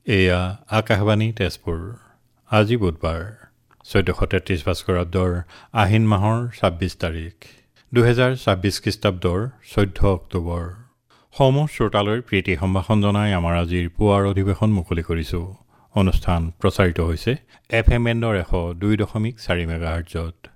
এয়া আকাশবাণী তেজপুৰ। আজি বুধবাৰ 1433 ভাস্কৰাব্দৰ আহিন মাহৰ 26 তাৰিখ 2026 খ্ৰীষ্টাব্দৰ 14 অক্টোবৰ। সমূহ শ্ৰোতালৈ প্ৰীতি সম্ভাষণ জনাই আমাৰ আজিৰ পুৱাৰ অধিৱেশন মুকলি কৰিছোঁ। অনুষ্ঠান প্ৰচাৰিত হৈছে FM বেণ্ডৰ 102.4 মেগাহাৰ্টজত।